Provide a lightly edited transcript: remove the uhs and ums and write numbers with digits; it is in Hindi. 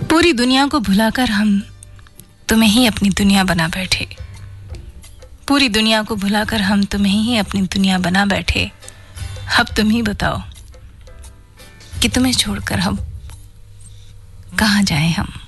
पूरी दुनिया को भुलाकर हम तुम्हें ही अपनी दुनिया बना बैठे। पूरी दुनिया को भुलाकर हम तुम्हें ही अपनी दुनिया बना बैठे। अब तुम ही बताओ कि तुम्हें छोड़कर हम कहाँ जाएं हम।